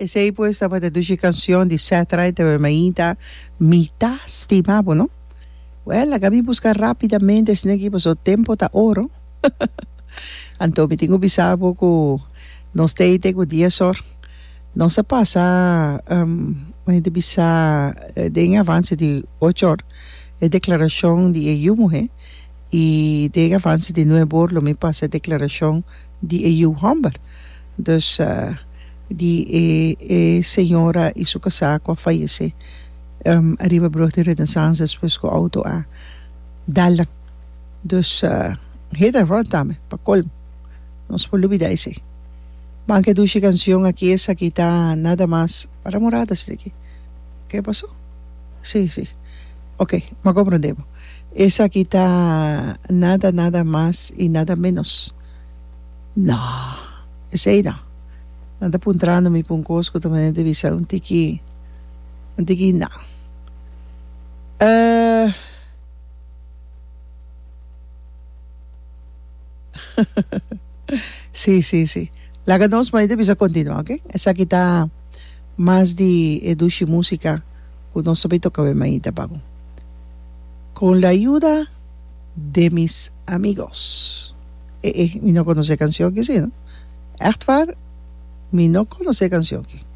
Ese aí pues estaba de ducha canción de Saturday de Maíta, mitad estimado, ¿no? Well, acabé buscar rapidamente, esse aqui, pues o tempo tá ouro. Então, me tenho bisabo que nós temos o dia só. Não se passa, a gente bisa de avance de 8 horas, a declaração de EU mulher, e de avance de 9 horas, me passa a declaração de EU homem. Dus, die senhora e sua casaco falece. Arriba brood de renaissance, depois com o auto a dala. Dus, heda rondame, pa colmo. Nos por olvidar esse. Banque duche canción aquí, esa que está nada más para moradas de aquí. ¿Qué pasó? Sí, sí. Ok, me comprendemos. Esa aquí está nada más y nada menos. No, esa ahí no. Nada puntrando mi puncosco también de visa un tiki no. Sí, sí, sí. La que nos maite bisa continuar, ¿ok? Esa aquí está más de duche música que no sabe tocar maite pago. Con la ayuda de mis amigos. Mi no conoce canción que sí, ¿no? Echt waar, mi no conoce canción que.